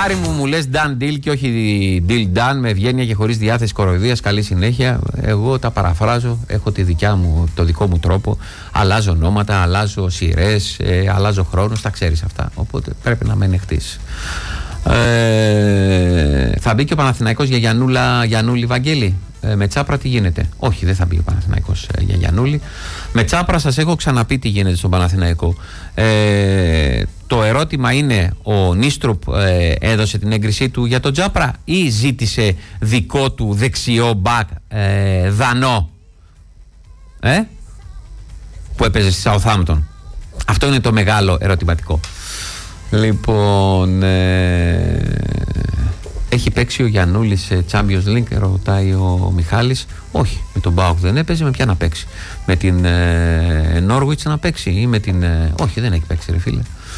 Χάρη μου λες done deal και όχι deal done, με ευγένεια και χωρίς διάθεση κοροϊδίας. Καλή συνέχεια. Εγώ τα παραφράζω, έχω το δικό μου τρόπο. Αλλάζω ονόματα, αλλάζω σειρές, αλλάζω χρόνους, τα ξέρεις αυτά. Οπότε πρέπει να με ενεχτείς. Θα μπει και ο Παναθηναϊκός για Γιαννούλη, Βαγγέλη. Με Τσάπρα τι γίνεται? Όχι, δεν θα μπει ο Παναθηναϊκός για Γιαννούλη. Με Τσάπρα σας έχω ξαναπεί τι γίνεται στον Παναθηναϊκό. Το ερώτημα είναι, ο Νίστρουπ έδωσε την έγκρισή του για τον Τσάπρα ή ζήτησε δικό του δεξιό μπακ Δανό που έπαιζε στη Southampton? Αυτό είναι το μεγάλο ερωτηματικό. Λοιπόν, έχει παίξει ο Γιαννούλης σε Champions League, ρωτάει ο Μιχάλης. Όχι, με τον ΠΑΟΚ δεν έπαιζε. Με ποια να παίξει? Με την Norwich να παίξει ή με την... όχι, δεν έχει παίξει, ρε φίλε.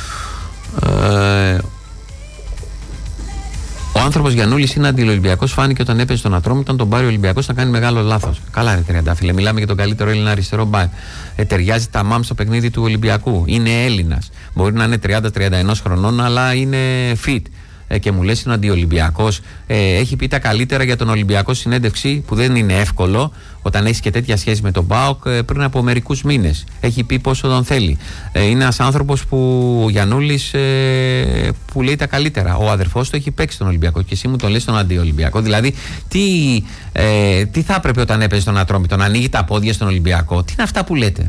Ο άνθρωπος Γιαννούλης είναι αντιολυμπιακός. Φάνηκε όταν έπαιζε στον Ατρόμητο, όταν τον πάρει ο Ολυμπιακός να κάνει μεγάλο λάθος. Καλά, ρε Τριαντάφυλλε, μιλάμε για τον καλύτερο Έλληνα αριστερό μπακ. Ταιριάζει ταμάμ στο παιχνίδι του Ολυμπιακού. Είναι Έλληνας. Μπορεί να είναι 30-31 χρονών, αλλά είναι fit. Και μου λες είναι αντιολυμπιακός. Έχει πει τα καλύτερα για τον Ολυμπιακό συνέντευξη, που δεν είναι εύκολο όταν έχεις και τέτοια σχέση με τον ΠΑΟΚ, πριν από μερικούς μήνες. Έχει πει πόσο τον θέλει. Είναι ένας άνθρωπος που ο Γιαννούλης που λέει τα καλύτερα. Ο αδερφός του έχει παίξει τον Ολυμπιακό και εσύ μου τον λες στον αντιολυμπιακό. Δηλαδή, τι θα έπρεπε όταν έπαιζε στον Ατρόμητο, να ανοίγει τα πόδια στον Ολυμπιακό? Τι είναι αυτά που λέτε?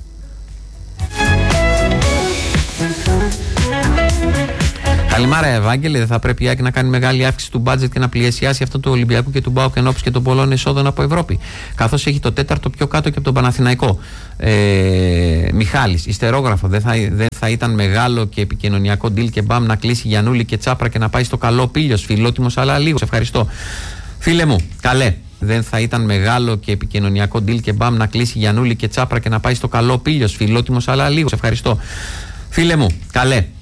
Καλημέρα, Ευάγγελε. Δεν θα πρέπει η Άκη να κάνει μεγάλη αύξηση του μπάτζετ και να πλησιάσει αυτό του Ολυμπιακού και του ΠΑΟΚ ενώπιση και των πολλών εσόδων από Ευρώπη? Καθώς έχει το τέταρτο πιο κάτω και από τον Παναθηναϊκό. Μιχάλης, ιστερόγραφο. Δεν θα ήταν μεγάλο και επικοινωνιακό deal και μπαμ να κλείσει Γιαννούλη και Τσάπρα και να πάει στο καλό Πήλιος? Φιλότιμος, αλλά λίγο. Σε ευχαριστώ. Φίλε μου, καλέ. Δεν θα ήταν μεγάλο και επικοινωνιακό deal και μπαμ να κλείσει Γιαννούλη και Τσάπρα και να πάει στο καλό Πήλιος? Φιλότιμος, αλλά λίγο. Σε ευχαριστώ. Φίλε μου, καλέ.